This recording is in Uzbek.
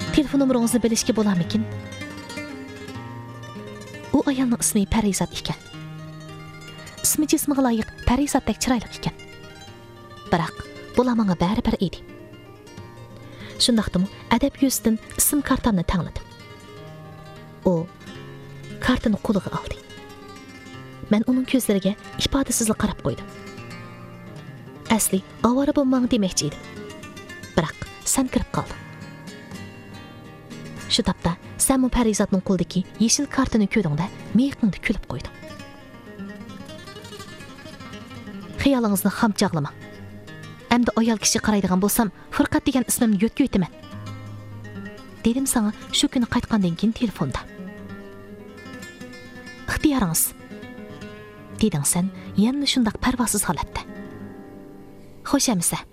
Telefon numarangizni bilishga bo'larmikin? U ayolning ismi Parizat ekan. İsmi jismiga loyiq Parizatdek chiroyli ekan. Biroq bular menga baribir edi. Shundaqdimi, adab yuzdan ism kartamni tanladim. U kartani qo'liga oldi. Men uning ko'zlariga ifodasizlik qarab qo'ydim. Asli avara bo'lmang demoqchi edim. Biroq sen kirib qolding. Shu topda sen Parizatning qo'lidagi yeshil kartani ko'rdingda, miyig'ingda kulib qo'yding. Xiyolingizni ham chog'lamang. Endi ayol kishi qaraydigan bo'lsam, Furqat degan ismimni yodga o'taman. Dedim sana shu kuni qaytgandan keyin telefonda. İxtiyoringiz, deding sen, yana shundaq parvosiz holatda. Xo'sh, amisa.